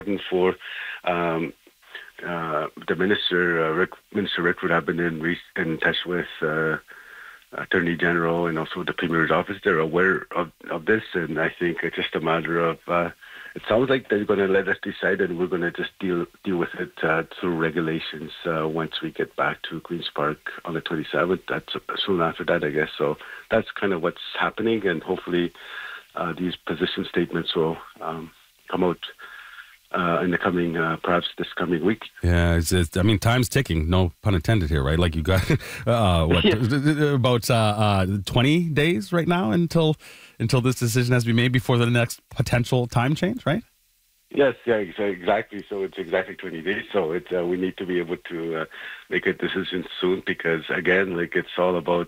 for the minister, Minister Rickwood, have been in touch with Attorney General and also the Premier's office. They're aware of this, and I think it's just a matter of. It sounds like they're going to let us decide, and we're going to just deal with it through regulations once we get back to Queen's Park on the 27th. That's soon after that, I guess. So that's kind of what's happening, and hopefully these position statements will come out in the coming, perhaps this coming week. Yeah, I mean, time's ticking. No pun intended here, right? Like you got about 20 days right now until this decision has to be made before the next potential time change, right? Yes, yeah, exactly. So it's exactly 20 days. So we need to be able to make a decision soon because, again, like it's all about,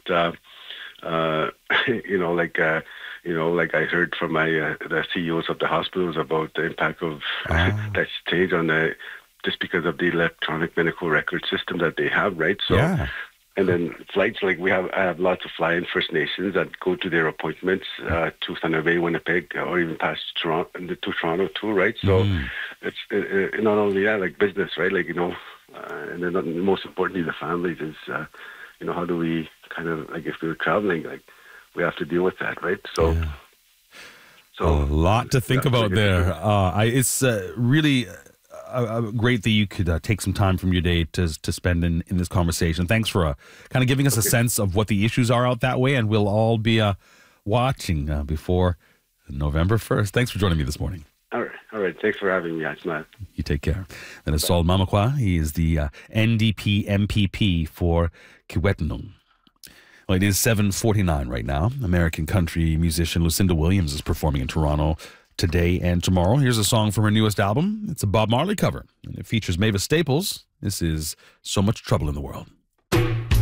like I heard from the CEOs of the hospitals about the impact of that change on just because of the electronic medical record system that they have, right? So, and then flights, like I have lots of fly-in First Nations that go to their appointments to Thunder Bay, Winnipeg, or even past Toronto too, right? So it's not only that, like business, right? Like, and then most importantly, the families is, how do we kind of, like if we're traveling, like, we have to deal with that, right? So a lot to think about there. It's really great that you could take some time from your day to spend in this conversation. Thanks for kind of giving us a sense of what the issues are out that way, and we'll all be watching before November 1st. Thanks for joining me this morning. All right. Thanks for having me. It's not. You take care. That is Sol Mamakwa. He is the NDP MPP for Kiiwetinoong. Well, it is 7:49 right now. American country musician Lucinda Williams is performing in Toronto today and tomorrow. Here's a song from her newest album. It's a Bob Marley cover, and it features Mavis Staples. This is So Much Trouble in the World.